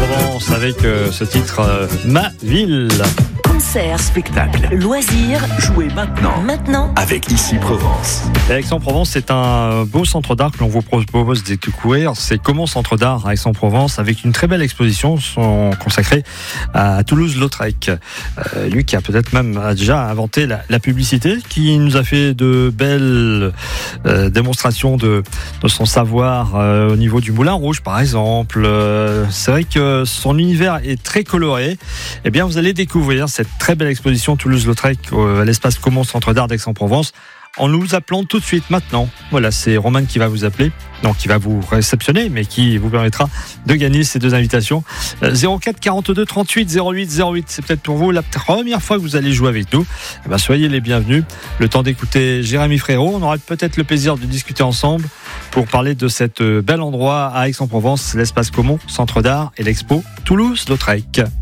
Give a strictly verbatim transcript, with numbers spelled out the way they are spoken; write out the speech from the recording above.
Aix-en-Provence avec euh, ce titre euh, Ma Ville. Concert, spectacle, loisirs, jouez maintenant, maintenant, avec Ici Provence. Aix-en-Provence, c'est un beau centre d'art que l'on vous propose de découvrir. C'est Comment Centre d'art à Aix-en-Provence, avec une très belle exposition sont consacrée à Toulouse-Lautrec. Euh, lui qui a peut-être même a déjà inventé la, la publicité, qui nous a fait de belles euh, démonstrations de, de son savoir euh, au niveau du Moulin Rouge, par exemple. Euh, c'est vrai que son univers est très coloré. Eh bien, vous allez découvrir cette très belle exposition Toulouse-Lautrec à l'espace Comment Centre d'art d'Aix-en-Provence en nous appelant tout de suite maintenant. Voilà, c'est Romain qui va vous appeler, non, qui va vous réceptionner, mais qui vous permettra de gagner ces deux invitations. Euh, zéro quatre quarante-deux trente-huit zéro huit zéro huit, c'est peut-être pour vous la première fois que vous allez jouer avec nous. Eh ben, soyez les bienvenus. Le temps d'écouter Jérémy Frérot. On aura peut-être le plaisir de discuter ensemble pour parler de cet bel endroit à Aix-en-Provence, l'espace Comment Centre d'art et l'expo Toulouse-Lautrec.